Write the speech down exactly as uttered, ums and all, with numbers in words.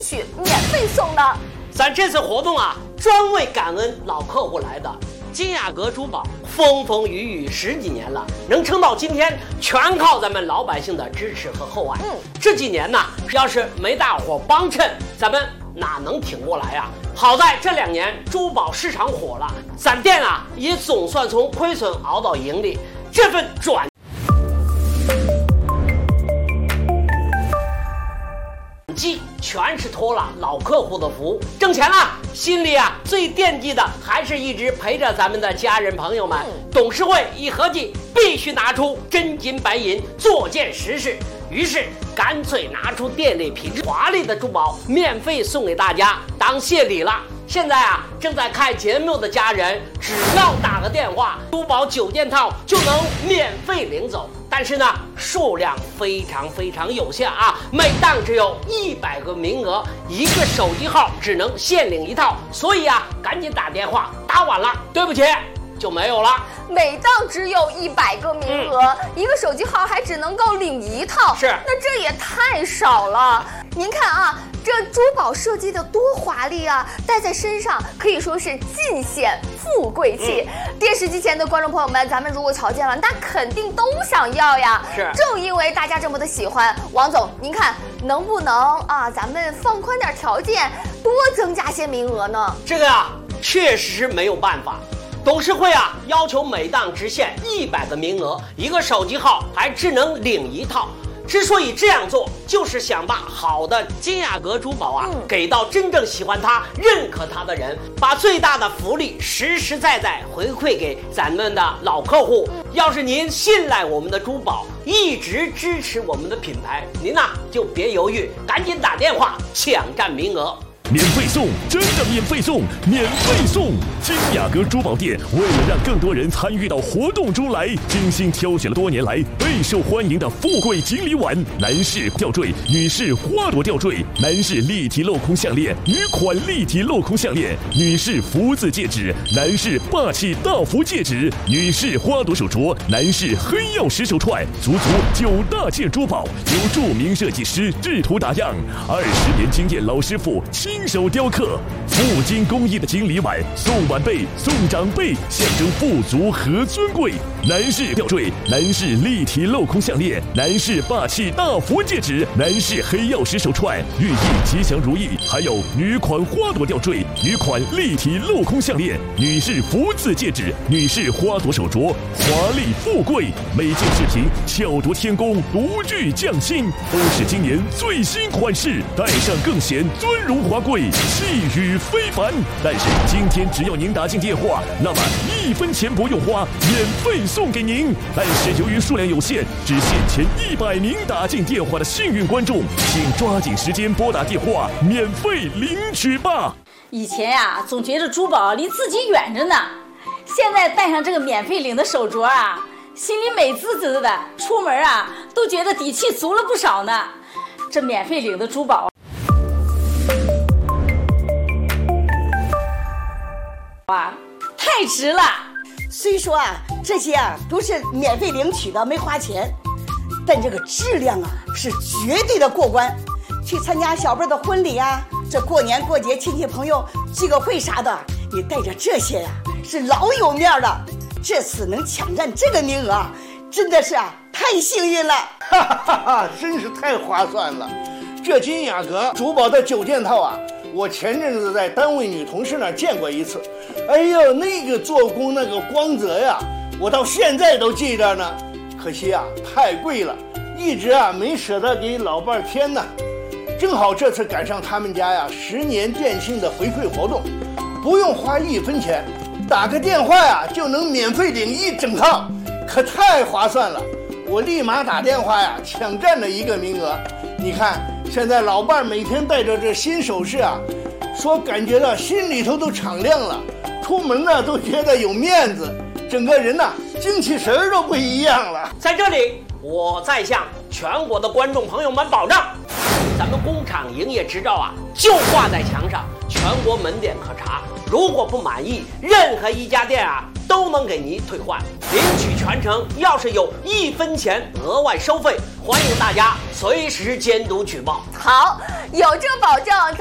许免费送的。 咱这次活动啊，专为感恩老客户来的。金雅阁珠宝风风雨雨十几年了，能撑到今天，全靠咱们老百姓的支持和厚爱。嗯，这几年呢，要是没大伙帮衬，咱们哪能挺过来啊？好在这两年珠宝市场火了，咱店啊也总算从亏损熬到盈利，这份转机全是托了老客户的福，挣钱了，心里啊最惦记的还是一直陪着咱们的家人朋友们。董事会一合计，必须拿出真金白银做件实事，于是干脆拿出店里品质华丽的珠宝，免费送给大家当谢礼了。现在啊，正在看节目的家人，只要打个电话，珠宝九件套就能免费领走。但是呢，数量非常非常有限啊，每档只有一百个名额，一个手机号只能限领一套，所以啊，赶紧打电话，打晚了，对不起，就没有了。 每档只有一百个名额、嗯，一个手机号还只能够领一套， 是， 那这也太少了。您看啊，这珠宝设计的多华丽啊，戴在身上可以说是尽显富贵气、嗯。电视机前的观众朋友们，咱们如果瞧见了，那肯定都想要呀。 是， 正因为大家这么的喜欢，王总，您看能不能啊，咱们放宽点条件，多增加些名额呢？ 这个呀，确实是没有办法。董事会啊，要求每档只限一百个名额，一个手机号还只能领一套。之所以这样做，就是想把好的金雅阁珠宝啊、嗯、给到真正喜欢它、认可它的人，把最大的福利实实在在回馈给咱们的老客户。嗯、要是您信赖我们的珠宝，一直支持我们的品牌，您呐、啊、就别犹豫，赶紧打电话抢占名额。 免费送，真的免费送，免费送！金雅阁珠宝店为了让更多人参与到活动中来，精心挑选了多年来备受欢迎的富贵锦鲤碗、男士吊坠、女士花朵吊坠、男士立体镂空项链、女款立体镂空项链、女士福字戒指、男士霸气大福戒指、女士花朵手镯、男士黑曜石手串，足足九大件珠宝，由著名设计师制图打样，二十年经验老师傅亲手雕刻，富金工艺的锦鲤碗，送晚辈送长辈，象征富足和尊贵。男士吊坠、男士立体镂空项链、男士霸气大福戒指、男士黑曜石手串，寓意吉祥如意。还有女款花朵吊坠、女款立体镂空项链、女士福字戒指、女士花朵手镯，华丽富贵。每件饰品巧夺天工，独具匠心，都是今年最新款式，戴上更显尊荣华贵。气宇非凡，但是今天只要您打进电话，那么一分钱不用花，免费送给您。但是由于数量有限，只限前一百名打进电话的幸运观众，请抓紧时间拨打电话，免费领取吧。 以前呀、啊，总觉得珠宝离自己远着呢，现在戴上这个免费领的手镯啊，心里美滋滋的，出门啊都觉得底气足了不少呢。这免费领的珠宝啊，太值了。 虽说啊，这些啊都是免费领取的，没花钱，但这个质量啊是绝对的过关。去参加小辈的婚礼啊，这过年过节亲戚朋友聚个会啥的，你带着这些呀、啊、是老有面了。这次能抢占这个名额啊，真的是啊太幸运了。 哈哈哈，真是太划算了。这金雅阁珠宝的九件套啊，我前阵子在单位女同事那儿见过一次，哎呦，那个做工那个光泽呀，我到现在都记着呢。可惜啊，太贵了，一直啊没舍得给老伴儿添呢。正好这次赶上他们家呀十年店庆的回馈活动，不用花一分钱，打个电话呀就能免费领一整套，可太划算了。我立马打电话呀抢占了一个名额。你看现在老伴儿每天带着这新首饰啊，说感觉到心里头都敞亮了，出门呢都觉得有面子，整个人呢精气神都不一样了。 在这里我再向全国的观众朋友们保障，咱们工厂营业执照啊就挂在墙上， 全国门店可查。如果不满意，任何一家店啊都能给您退换，领取全程。要是有一分钱额外收费，欢迎大家随时监督举报。 好，有这保证。